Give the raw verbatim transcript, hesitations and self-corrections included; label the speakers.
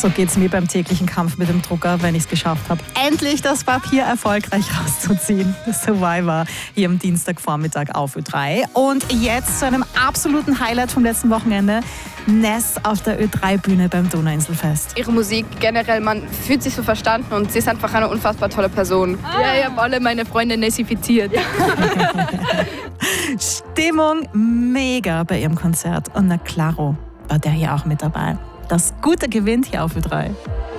Speaker 1: So geht's mir beim täglichen Kampf mit dem Drucker, wenn ich es geschafft habe, endlich das Papier erfolgreich rauszuziehen. Survivor hier am Dienstagvormittag auf Ö drei. Und jetzt zu einem absoluten Highlight vom letzten Wochenende. Ness auf der Ö drei Bühne beim Donauinselfest.
Speaker 2: Ihre Musik generell, man fühlt sich so verstanden und sie ist einfach eine unfassbar tolle Person.
Speaker 3: Ah. Ja, ich habe alle meine Freunde nessifiziert. Ja.
Speaker 1: Stimmung mega bei ihrem Konzert. Und na klaro war der hier auch mit dabei. Das Gute gewinnt hier auf Ö drei.